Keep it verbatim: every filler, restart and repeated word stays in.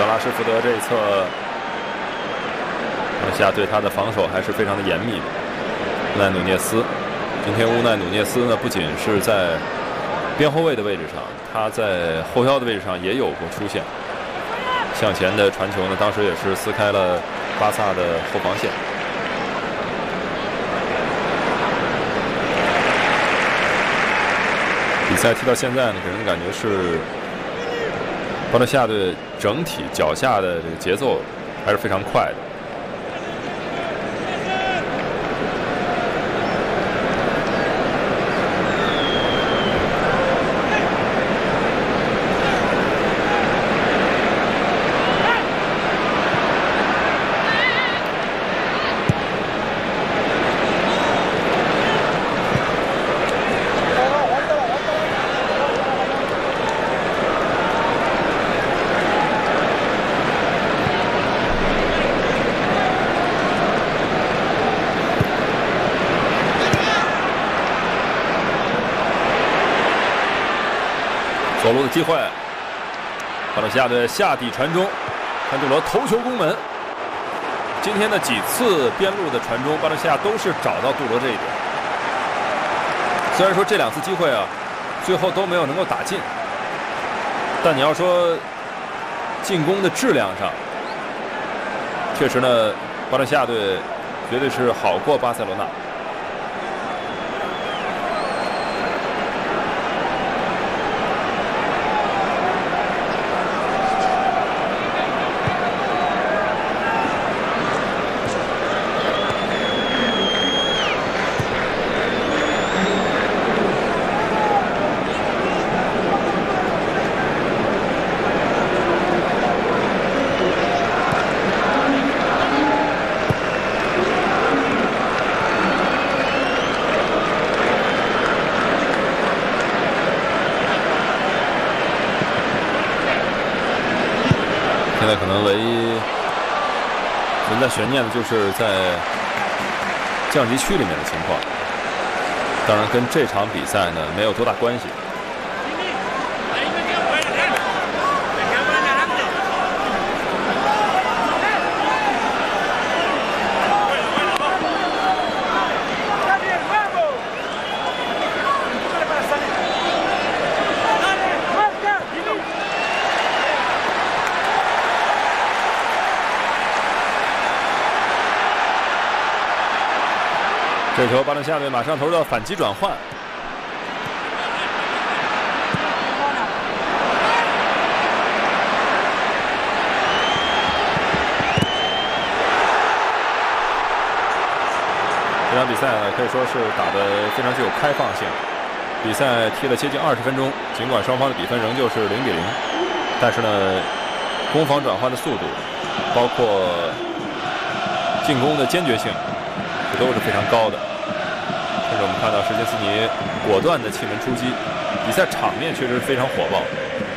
拉什福德这一侧，巴伦西亚对他的防守还是非常的严密的。乌奈努涅斯，今天乌奈努涅斯呢，不仅是在边后卫的位置上，他在后腰的位置上也有过出现。向前的传球呢，当时也是撕开了巴萨的后防线。比赛踢到现在呢，给人的感觉是巴伦西亚队整体脚下的这个节奏还是非常快的。左路的机会，巴伦西亚队下底传中，潘杜罗头球攻门。今天的几次边路的传中，巴伦西亚都是找到杜罗这一点。虽然说这两次机会啊，最后都没有能够打进，但你要说进攻的质量上，确实呢，巴伦西亚队绝对是好过巴塞罗那。现在可能唯一存在悬念的就是在降级区里面的情况，当然跟这场比赛呢没有多大关系。这球巴伦西亚队马上投入到反击转换，这场比赛呢可以说是打得非常具有开放性。比赛踢了接近二十分钟，尽管双方的比分仍旧是零比零，但是呢，攻防转换的速度，包括进攻的坚决性，这都是非常高的。甚至我们看到什杰斯尼果断的气门出击，比赛场面确实非常火爆。